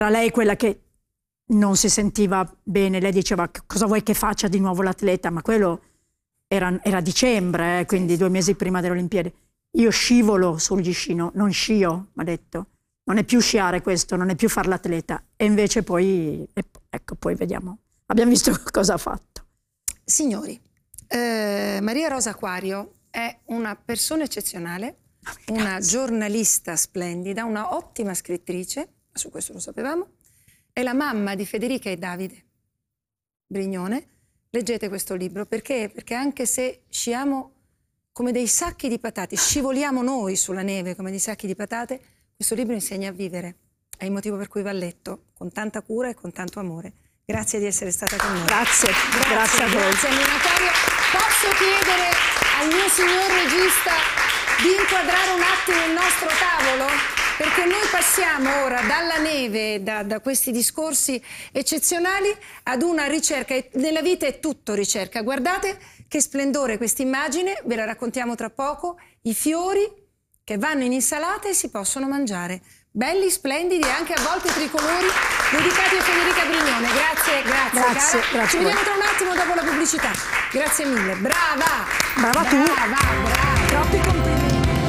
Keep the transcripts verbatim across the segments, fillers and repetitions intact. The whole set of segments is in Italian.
Era lei quella che non si sentiva bene, lei diceva cosa vuoi che faccia di nuovo l'atleta, ma quello era, era dicembre, eh, quindi due mesi prima delle Olimpiadi. Io scivolo sugli sci, no, non scio, mi ha detto. Non è più sciare questo, non è più far l'atleta. E invece poi, ecco, poi vediamo. Abbiamo visto cosa ha fatto. Signori, eh, Maria Rosa Acquario è una persona eccezionale, oh, una giornalista splendida, una ottima scrittrice, su questo lo sapevamo, è la mamma di Federica e Davide Brignone. Leggete questo libro, perché? Perché anche se sciamo come dei sacchi di patate, scivoliamo noi sulla neve come dei sacchi di patate, questo libro insegna a vivere. È il motivo per cui va letto, con tanta cura e con tanto amore. Grazie di essere stata con noi. Grazie, grazie, grazie a voi. Grazie a Nina Acquario. Posso chiedere al mio signor regista di inquadrare un attimo il nostro tavolo? Perché noi passiamo ora dalla neve, da, da questi discorsi eccezionali, ad una ricerca. E nella vita è tutto ricerca. Guardate che splendore questa immagine, ve la raccontiamo tra poco. I fiori che vanno in insalata e si possono mangiare. Belli, splendidi e anche a volte tricolori, dedicati a Federica Brignone. Grazie, grazie, grazie, cara. grazie. Ci vediamo tra un attimo dopo la pubblicità. Grazie mille. Brava! Brava tu! Brava, brava. Troppi complimenti.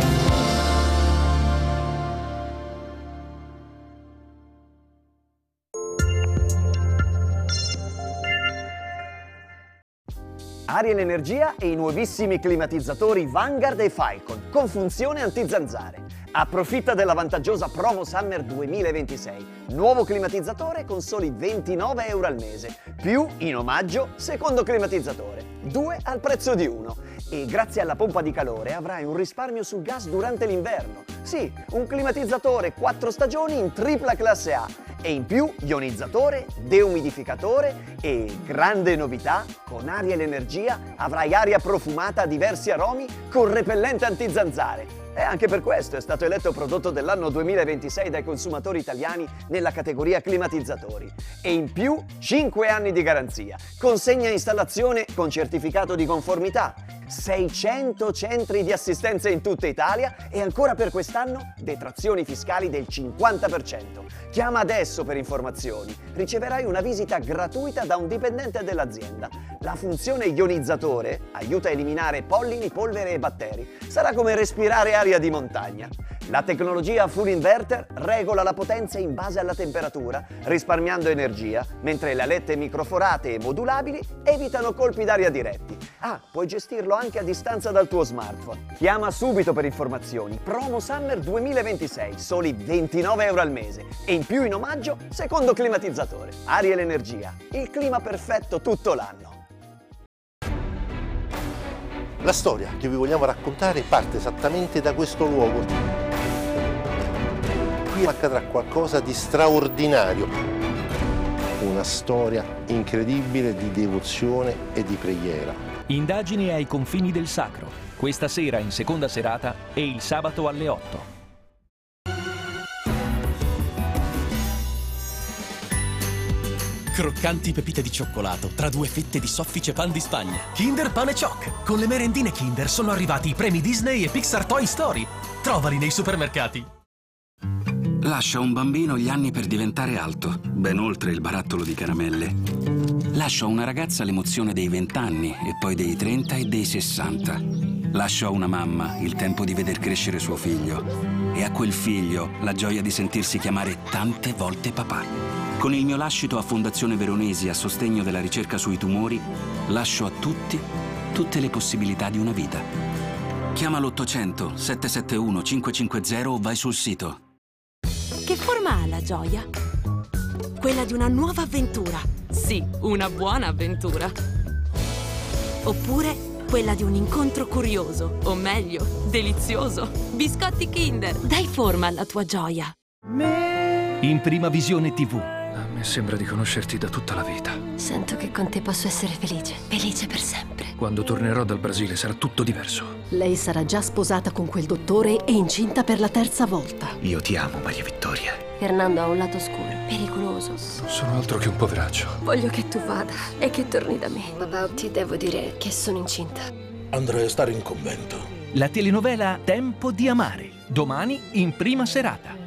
Ariel Energia e i nuovissimi climatizzatori Vanguard e Falcon con funzione antizanzare. Approfitta della vantaggiosa Promo Summer duemilaventisei. Nuovo climatizzatore con soli ventinove euro al mese. Più, in omaggio, secondo climatizzatore. Due al prezzo di uno. E grazie alla pompa di calore avrai un risparmio sul gas durante l'inverno. Sì, un climatizzatore quattro stagioni in tripla classe A. E in più ionizzatore, deumidificatore e, grande novità, con Ariel Energia avrai aria profumata a diversi aromi con repellente antizanzare. E anche per questo è stato eletto prodotto dell'anno duemilaventisei dai consumatori italiani nella categoria climatizzatori. E in più cinque anni di garanzia, consegna e installazione con certificato di conformità, seicento centri di assistenza in tutta Italia e ancora per quest'anno detrazioni fiscali del cinquanta per cento. Chiama adesso per informazioni, riceverai una visita gratuita da un dipendente dell'azienda. La funzione ionizzatore aiuta a eliminare pollini, polvere e batteri. Sarà come respirare aria di montagna. La tecnologia full inverter regola la potenza in base alla temperatura, risparmiando energia, mentre le alette microforate e modulabili evitano colpi d'aria diretti. Ah, puoi gestirlo anche a distanza dal tuo smartphone. Chiama subito per informazioni. Promo Summer duemilaventisei, soli ventinove euro al mese. E in più in omaggio, secondo climatizzatore. Ariel Energia, il clima perfetto tutto l'anno. La storia che vi vogliamo raccontare parte esattamente da questo luogo. Qui accadrà qualcosa di straordinario. Una storia incredibile di devozione e di preghiera. Indagini ai confini del sacro. Questa sera in seconda serata e il sabato alle otto. Croccanti pepite di cioccolato tra due fette di soffice pan di Spagna. Kinder Pane Choc. Con le merendine Kinder sono arrivati i premi Disney e Pixar Toy Story. Trovali nei supermercati. Lascia a un bambino gli anni per diventare alto, ben oltre il barattolo di caramelle. Lascia a una ragazza l'emozione dei vent'anni e poi dei trenta e dei sessanta. Lascia a una mamma il tempo di veder crescere suo figlio e a quel figlio la gioia di sentirsi chiamare tante volte papà. Con il mio lascito a Fondazione Veronesi a sostegno della ricerca sui tumori, lascio a tutti tutte le possibilità di una vita. Chiama l'ottocento sette sette uno cinque cinque zero o vai sul sito. Che forma ha la gioia? Quella di una nuova avventura. Sì, una buona avventura. Oppure quella di un incontro curioso, o meglio, delizioso. Biscotti Kinder, dai forma alla tua gioia. In Prima Visione tivù. A me sembra di conoscerti da tutta la vita. Sento che con te posso essere felice, felice per sempre. Quando tornerò dal Brasile sarà tutto diverso. Lei sarà già sposata con quel dottore e incinta per la terza volta. Io ti amo, Maria Vittoria. Fernando ha un lato scuro, pericoloso. Non sono altro che un poveraccio. Voglio che tu vada e che torni da me. Papà, ti devo dire che sono incinta. Andrei a stare in convento. La telenovela Tempo di amare. Domani in prima serata.